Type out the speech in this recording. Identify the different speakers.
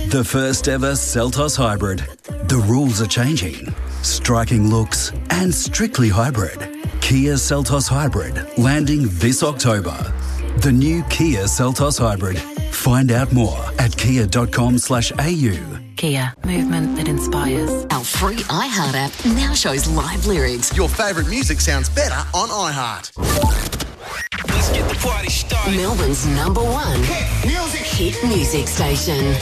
Speaker 1: The first ever Seltos Hybrid. The rules are changing. Striking looks and strictly hybrid. Kia Seltos Hybrid landing this October. The new Kia Seltos Hybrid. Find out more at kia.com/au.
Speaker 2: Kia, movement that inspires.
Speaker 3: Our free iHeart app now shows live lyrics.
Speaker 4: Your favourite music sounds better on iHeart.
Speaker 5: Let's get the party started.
Speaker 3: Melbourne's #1 hit music station.